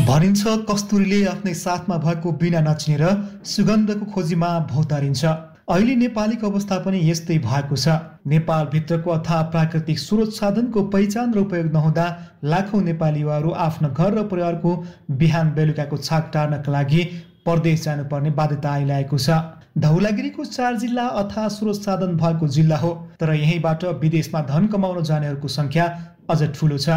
भनिन्छ कस्तुरीले आफ्नै साथमा भएको बिना नचिनेर सुगन्धको खोजीमा भौतारिन्छ। अहिले नेपालीको अवस्था पनि यस्तै भएको छ। नेपालभित्रको अथाह प्राकृतिक स्रोत साधनको पहिचान र उपयोग नहुँदा लाखौँ नेपाली युवाहरू आफ्नो घर र परिवारको बिहान बेलुकाको छाक टार्नका लागि परदेश जानुपर्ने बाध्यता आइरहेको छ। धौलागिरीको 4 जिल्ला अथाह स्रोत साधन भएको जिल्ला हो, तर यहीँबाट विदेशमा धन कमाउन जानेहरूको संख्या अझ ठुलो छ।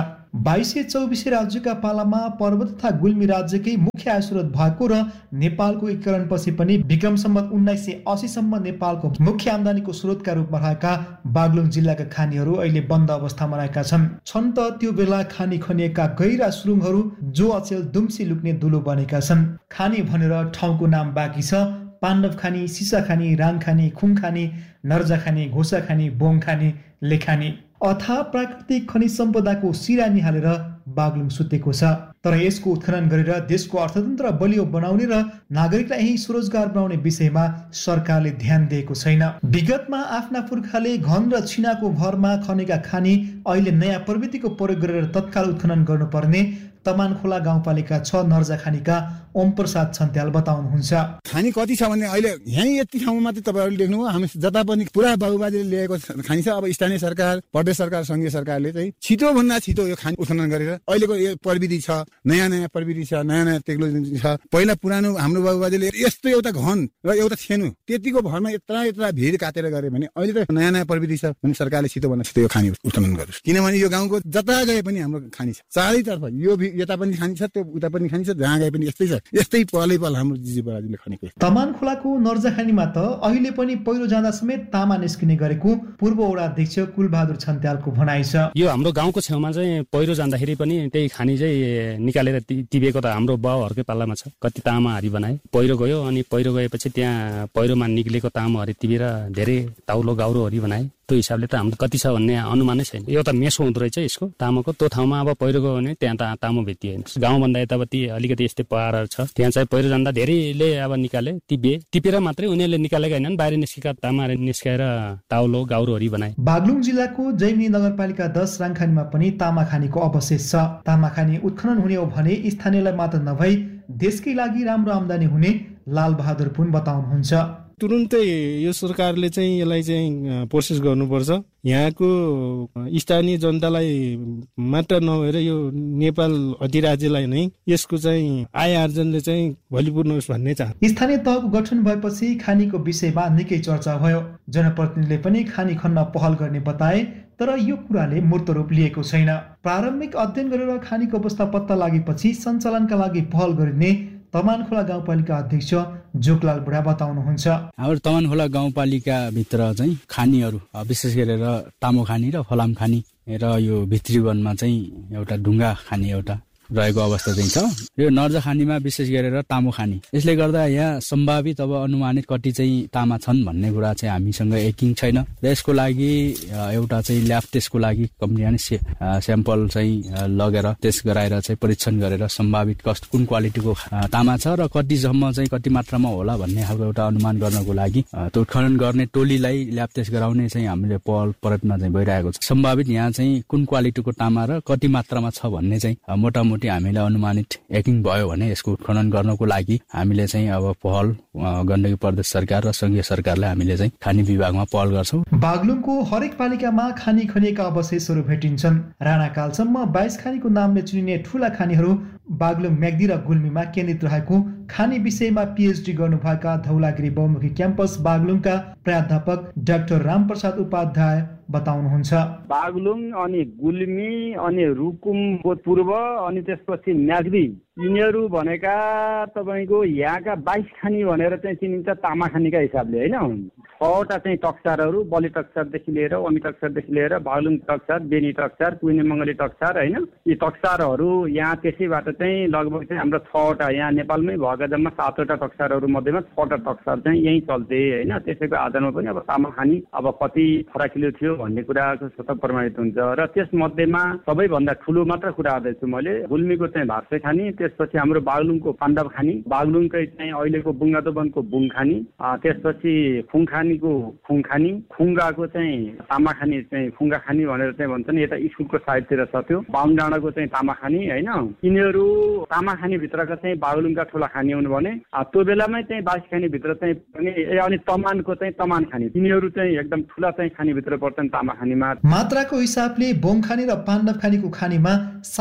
2224 राज्यका पालामा पर्वत तथा गुल्मी राज्यकै मुख्य आय स्रोत भएको र नेपालको एकीकरणपछि पनि विक्रम सम्वत 1980 सम्म नेपालको मुख्य आम्दानीको स्रोतका रूपमा रहेका बागलुङ जिल्लाका खानीहरू अहिले बन्द अवस्थामा रहेका छन् त त्यो बेला खानी खनिएका गहिरा सुरुङहरू जो अचेल दुम्सी लुक्ने दुलो बनेका छन्। खानी भनेर ठाउँको नाम बाँकी छ। पाण्डव खानी, सिसा खानी, राङ खानी, खुङ खानी, नर्जा खानी, घोसा खानी, बोङ खानी, लेखानी अथाह प्राकृतिक खनिज सम्पदाको सिरा निहालेर बागलुङ सुतेको छ। तर यसको उत्खनन गरेर देशको अर्थतन्त्र बलियो बनाउने र नागरिकलाई यही स्वरोजगार बनाउने विषयमा सरकारले ध्यान दिएको छैन। विगतमा आफ्ना पुर्खाले घन र छिनाको भरमा खनेका खानी अहिले नयाँ प्रविधिको प्रयोग गरेर तत्काल उत्खनन गर्नुपर्ने तमानखोला गाउँपालिका 6 नर्जा खानीका ओम प्रसाद छन्त्याल बताउनुहुन्छ। खानी कति छ भने अहिले यही यति ठाउँमा मात्रै तपाईहरुले देख्नुभयो। हामी जता पनि पुरा बाबुबाजेले ल्याएको खानी छ। अब स्थानीय सरकार, प्रदेश सरकार, संघीय सरकारले चाहिँ छिटो भन्दा छिटो यो खानी उत्खनन गरेर अहिलेको यो प्रविधि छ, नयाँ प्रविधि छ, नयाँ टेक्नोलोजी छ। पहिला पुरानो हाम्रो बाबुबाजेले यस्तो एउटा घन र एउटा छेनु त्यतिको भरमा यत्रा भिड काटेर गरे भने अहिले त नयाँ प्रविधि छ भने सरकारले छिटो भन्दा छिटो यो खानी उत्खनन गरोस्। किनभने यो गाउँको जता गए पनि हाम्रो खानी छ, चारैतर्फ यो यता पनि खानी छ, त्यो उता पनि खानी छ, जहाँ गए पनि यस्तै छ। यस्तै पलै पल हाम्रो जिजी बराजुले खनेको। तमानखोलाको नर्जा खानीमा त अहिले पनि पहिरो जाँदा समेत तामा निस्किने गरेको पूर्व वडा अध्यक्ष कुलबहादुर छन्त्यालको भनाइ छ। यो हाम्रो गाउँको छेउमा चाहिँ पहिरो जाँदाखेरि पनि त्यही खानी चाहिँ निकालेर टिपेको त हाम्रो बाउहरुकै पाल्लामा छ। कति तामाहरु बनाए, पहिरो गयो अनि पहिरो गएपछि त्यहाँ पहिरोमा निक्लेको तामाहरु टिपेर धेरै ताउलो गाउरोहरु बनाए। त्यो हिसाबले त हाम्रो कति छ भन्ने अनुमानै छैन। यो त मेसो हुँदो रहेछ यसको तामाको। त्यो ठाउँमा अब पहिरो गयो भने त्यहाँ त तामो भेटिएन। गाउँभन्दा यतापट्टि अलिकति यस्तै पहाडहरु छ, त्यहाँ चाहिँ पहिरो जाँदा धेरैले अब निकाले, टिपेर मात्रै उनीहरूले निकालेका हैनन्, बाहिर निस्केका तामाहरु निस्काएर ताउलो गाउरोहरु बनाए। बागलुङ जिल्लाको जैमिनी नगरपालिका 10 राङखानीमा पनि तामा खानीको अवशेष छ। तामा खानी उत्खनन हुने हो भने स्थानीयलाई मात्र नभई देशकै लागि राम्रो आम्दानी हुने लाल बहादुर पुन बताउनुहुन्छ। तुरुन्तै यो सरकारले चाहिँ यसलाई चाहिँ प्रोसेस गर्नुपर्छ। यहाँको स्थानीय जनतालाई मात्र नभएर यो नेपाल अधिराज्यलाई नै यसको चाहिँ आय आर्जनले चाहिँ भलिपुर्ण होस् भन्ने चाहन्छु। स्थानीय तहको गठन भएपछि खानीको विषयमा निकै चर्चा भयो। जनप्रतिनिधिले पनि खानी खन्न पहल गर्ने बताए, तर यो कुराले मूर्त रूप लिएको छैन। प्रारम्भिक अध्ययन गरेर खानीको अवस्था पत्ता लागेपछि सञ्चालनका लागि पहल गरिने तमानखोला गाउँपालिका अध्यक्ष जोकलाल बुढा बताउनुहुन्छ। हाम्रो तमानखोला गाउँपालिका भित्र चाहिँ खानीहरू विशेष गरेर तामो खानी र फलाम खानी र यो भित्री वनमा चाहिँ एउटा ढुङ्गा खानी एउटा रहेको अवस्था चाहिँ छ। यो नर्जा खानीमा विशेष गरेर तामो खानी, यसले गर्दा यहाँ सम्भावित अब अनुमानित कति चाहिँ तामा छन् भन्ने कुरा चाहिँ हामीसँग एकिङ छैन र यसको लागि एउटा चाहिँ ल्याब टेस्टको लागि कम्पनीले स्याम्पल चाहिँ लगेर टेस्ट गराएर चाहिँ परीक्षण गरेर सम्भावित कुन क्वालिटीको तामा छ र कतिसम्म चाहिँ कति मात्रामा होला भन्ने खालको एउटा अनुमान गर्नको लागि त्यो उत्खनन गर्ने टोलीलाई ल्याब टेस्ट गराउने चाहिँ हामीले पहल प्रयत्न चाहिँ भइरहेको छ। सम्भावित यहाँ चाहिँ कुन क्वालिटीको तामा र कति मात्रामा छ भन्ने चाहिँ मोटामोटी हामीलाई अनुमानित एकिङ भयो भने यसको उत्खनन गर्नको लागि हामीले चाहिँ अब पहल गण्डकी प्रदेश सरकार र संघीय सरकारले हामीले चाहिँ खानी विभागमा पहल गर्छौं। बागलुङको हरेक पालिकामा खानी खनिएका अवशेषहरू भेटिन्छन्। राणाकालसम्म 22 खानीको नामले चिनिने ठूला खानीहरू बागलुङ, म्याग्दी र गुल्मीमा केन्द्रित रहेको खानी विषयमा पीएचडी गर्नुभएका धौलागिरी बहुमुखी क्याम्पस बागलुङका प्राध्यापक डाक्टर रामप्रसाद उपाध्याय बताउनुहुन्छ। बागलुङ अनि गुल्मी अनि रुकुमको पूर्व अनि त्यसपछि म्याग्दी, यिनीहरू भनेका तपाईको यहाँका 22 खानी भनेर चाहिँ चिनिन्छ तामा खानीका हिसाबले हैन। 6वटा चाहिँ टक्सारहरू, बलि टक्सारदेखि लिएर अमी टक्सारदेखि लिएर बागलुङ टक्सार, बेनी टक्सार, कुइने मङ्गली टक्सार हैन। यी टक्सारहरू यहाँ त्यसैबाट चाहिँ लगभग चाहिँ हाम्रो 6वटा यहाँ नेपालमै भएका जम्मा 7वटा टक्सारहरू मध्येमा 6वटा टक्सार चाहिँ यही चल्थे हैन। त्यसैको आधारमा पनि अब तामा खानी अब कति फराकिलो थियो भन्ने कुराको स्वतः प्रमाणित हुन्छ र त्यस मध्येमा सबैभन्दा ठुलो मात्र कुरा गर्दैछु मैले। गुल्मीको चाहिँ भार्से खानी, त्यसपछि हाम्रो बागलुङको पाण्डव खानी, बागलुङकै चाहिँ अहिलेको बुङ्गादोबनको बुङ खानी, त्यसपछि खुङ खानी खानीको खुङखानी, खुङ्गाको चाहिँ तामाखानी चाहिँ खुङ्गाखानी भनेर चाहिँ भन्छन्। यता स्कुलको साइडतिर छ त्यो। बाहुन डाँडाको चाहिँ तामाखानी होइन, यिनीहरू तामाखानी भित्रका चाहिँ बागलुङका ठुला खानी हुनु भने त्यो बेलामै चाहिँ 22 खानी भित्र चाहिँ पनि अनि तमानको चाहिँ तमान खानी, यिनीहरू चाहिँ एकदम ठुला चाहिँ खानी भित्र पर्छन् तामाखानीमा। मात्राको हिसाबले बोङखानी र पाण्डवखानीको खानीमा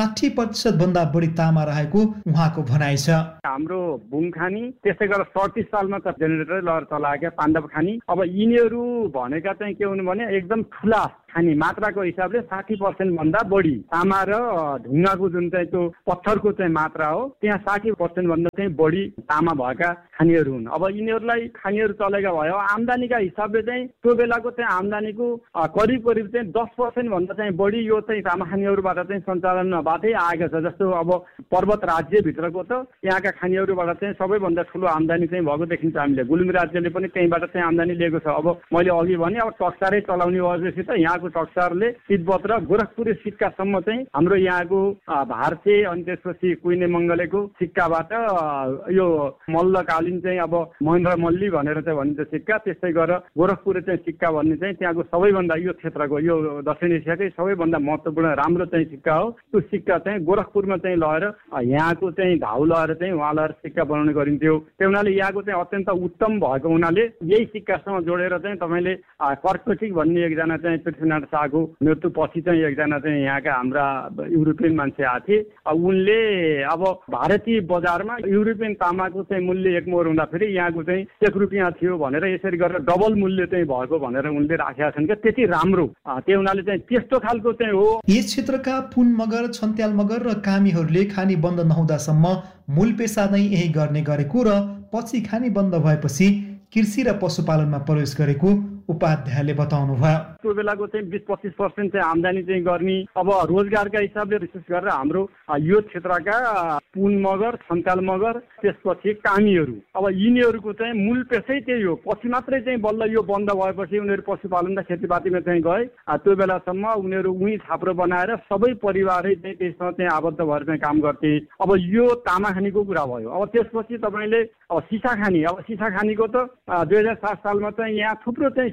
60% भन्दा बढी तामा रहेको उहाँको भनाइ छ। हाम्रो बुङखानी त्यसै गरेर 37 सालमा त जेनेरेटर लगेर चलाएका पाण्डवखानी। अब यिनीहरू भनेका चाहिँ के हुनु भने एकदम ठुला खानी, मात्राको हिसाबले 60% भन्दा बढी तामा र ढुङ्गाको जुन चाहिँ त्यो पत्थरको चाहिँ मात्रा हो त्यहाँ 60% भन्दा चाहिँ बढी तामा भएका खानीहरू हुन्। अब यिनीहरूलाई खानीहरू चलेका भयो आम्दानीका हिसाबले चाहिँ त्यो बेलाको चाहिँ आम्दानीको करिब चाहिँ 10% भन्दा चाहिँ बढी यो चाहिँ तामा खानीहरूबाट चाहिँ सञ्चालन बाटै आएको छ। जस्तो अब पर्वत राज्यभित्रको त यहाँका खानीहरूबाट चाहिँ सबैभन्दा ठुलो आम्दानी चाहिँ भएको देखिन्छ हामीले। गुल्मी राज्यले पनि त्यहीँबाट चाहिँ आम्दानी लिएको छ। अब मैले अघि भने अब टक्सारै चलाउने भएपछि त यहाँको टक्सारले तिब्बत र गोरखपुरी सिक्कासम्म चाहिँ हाम्रो यहाँको भारते अनि त्यसपछि कुइने मङ्गलेको सिक्काबाट यो मल्लकालीन चाहिँ अब महेन्द्र मल्ली भनेर चाहिँ भनिन्छ सिक्का, त्यस्तै गरेर गोरखपुरी चाहिँ सिक्का भन्ने चाहिँ त्यहाँको सबैभन्दा यो क्षेत्रको यो दक्षिण एसियाकै सबैभन्दा महत्त्वपूर्ण राम्रो चाहिँ सिक्का हो। त्यो सिक्का चाहिँ गोरखपुरमा चाहिँ लगेर यहाँको चाहिँ घाउ लगाएर चाहिँ उहाँ लगाएर सिक्का बनाउने गरिन्थ्यो। त्यो हुनाले यहाँको चाहिँ अत्यन्त उत्तम भएको हुनाले यही सिक्कासँग जोडेर चाहिँ तपाईँले कर्कटिक भन्ने एकजना चाहिँ पृथ्वीनारायण शाहको मृत्युपछि चाहिँ एकजना चाहिँ यहाँका हाम्रा युरोपियन मान्छे आएको थिए। उनले अब भारतीय बजारमा युरोपियन तामाको चाहिँ मूल्य 1 मोहर हुँदाखेरि यहाँको चाहिँ 1 रुपियाँ थियो भनेर यसरी गरेर डबल मूल्य चाहिँ भएको भनेर उनले राखेका छन् क्या। त्यति राम्रो त्यो हुनाले चाहिँ त्यस्तो खालको चाहिँ हो। यस क्षेत्रका पुन मगर, छन्त्याल मगर र कामीहरूले खानी बन्द नहुँदासम्म मूल पेसा नै यही गर्ने गरेको र पछि खानी बन्द भएपछि कृषि र पशुपालनमा प्रवेश गरेको उपाध्यायले बताउनु भयो। त्यो बेलाको चाहिँ 20-25% चाहिँ आम्दानी चाहिँ गर्ने। अब रोजगारका हिसाबले विशेष गरेर हाम्रो यो क्षेत्रका पुन मगर, छन्त्याल मगर, त्यसपछि कामीहरू, अब यिनीहरूको चाहिँ मूल पेसै त्यही हो। पछि मात्रै चाहिँ बल्ल यो बन्द भएपछि उनीहरू पशुपालन र खेतीपातीमा चाहिँ गए। त्यो बेलासम्म उनीहरू उही छाप्रो बनाएर सबै परिवारै चाहिँ त्यसमा चाहिँ आबद्ध भएर चाहिँ काम गर्थे। अब यो तामाखानीको कुरा भयो। अब त्यसपछि तपाईँले अब सिसाखानी, अब सिसाखानीको त 2007 सालमा चाहिँ यहाँ थुप्रो चाहिँ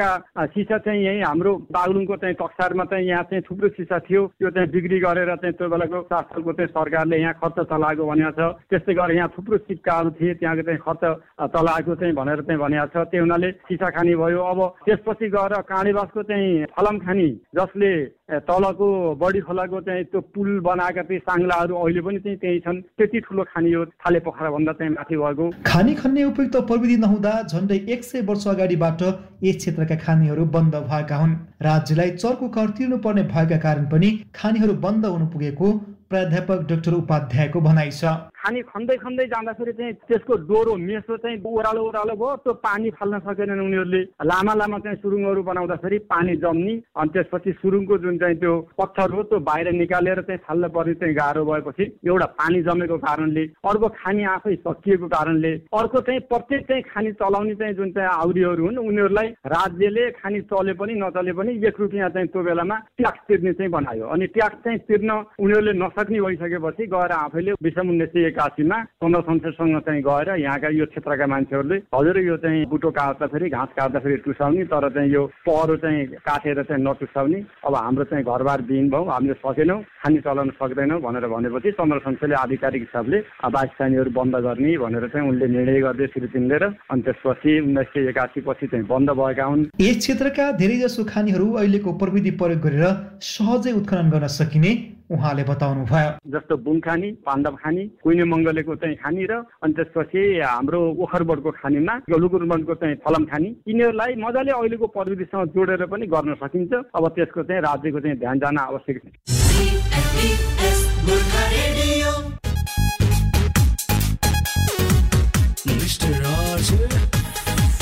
सिसा चाहिँ यही हाम्रो बागलुङको चाहिँ टक्सारमा चाहिँ यहाँ चाहिँ थुप्रो सिसा थियो। यो चाहिँ बिक्री गरेर चाहिँ त्यो बेलाको शासनको चाहिँ सरकारले यहाँ खर्च चलाएको भनेको छ। त्यस्तै गरेर यहाँ थुप्रो सिक्काहरू थिए, त्यहाँको चाहिँ खर्च चलाएको चाहिँ भनेर चाहिँ भनेको छ। त्यो हुनाले सिसाखानी भयो। अब त्यसपछि गएर काँडेबासको चाहिँ फलामखानी, जसले तलको बडी खोलाको चाहिँ त्यो पुल बनाएका चाहिँ साङ्लाहरू अहिले पनि चाहिँ त्यही छन्। त्यति ठुलो खानी हो, थाले पोखरा भन्दा चाहिँ माथि भएको। खानी खन्ने उपयुक्त प्रविधि नहुँदा झन्डै 100 वर्ष अगाडिबाट यस क्षेत्रका खानीहरू बन्द भएका हुन्। राज्यलाई चर्को कर तिर्नुपर्ने भएका कारण पनि खानीहरू बन्द हुनु पुगेको प्राध्यापक डाक्टर उपाध्यायको भनाइ छ। खानी खन्दै खन्दै जाँदाखेरि चाहिँ त्यसको डोरो मेसो चाहिँ ओह्रालो भयो, त्यो पानी फाल्न सकेनन् उनीहरूले। लामा लामा चाहिँ सुरुङहरू बनाउँदाखेरि पानी जम्ने, अनि त्यसपछि सुरुङको जुन चाहिँ त्यो पत्थर हो त्यो बाहिर निकालेर चाहिँ फाल्न पर्ने चाहिँ गाह्रो भएपछि एउटा पानी जमेको कारणले, अर्को खानी आफै सकिएको कारणले, अर्को चाहिँ प्रत्येक चाहिँ खानी चलाउने चाहिँ जुन चाहिँ आउरीहरू हुन् उनीहरूलाई राज्यले खानी चले पनि नचले पनि 1 रुपियाँ चाहिँ त्यो बेलामा ट्याक्स तिर्ने चाहिँ बनायो। अनि ट्याक्स चाहिँ तिर्न उनीहरूले नसक्ने भइसकेपछि गएर आफैले 1981 मा केन्द्र संसदसँग चाहिँ गएर यहाँका यो क्षेत्रका मान्छेहरूले हजुर यो चाहिँ बुटो काट्दाखेरि घाँस काट्दाखेरि टुसाउने, तर चाहिँ यो पहरो चाहिँ काटेर चाहिँ नटुसाउने, अब हाम्रो चाहिँ घरबार विहीन भयो, हामीले सकेनौँ, खानी चलाउन सक्दैनौँ भनेर भनेपछि केन्द्र संसदले आधिकारिक हिसाबले 22 खानीहरू बन्द गर्ने भनेर चाहिँ उनले निर्णय गर्दै श्रीतिन लिएर अनि त्यसपछि 1981 पछि चाहिँ बन्द भएका हुन्। यस क्षेत्रका धेरैजसो खानीहरू अहिलेको प्रविधि प्रयोग गरेर सहजै उत्खनन गर्न सकिने उहाँले बताउनु भयो। जस्तो बुङखानी, पाण्डवखानी, कुइने मङ्गलेको चाहिँ खानी र अनि त्यसपछि हाम्रो ओखरबोटको खानीमा लुकुरबनको चाहिँ फलामखानी, यिनीहरूलाई मजाले अहिलेको प्रविधिसँग जोडेर पनि गर्न सकिन्छ। अब त्यसको चाहिँ राज्यको चाहिँ ध्यान जान आवश्यक छ।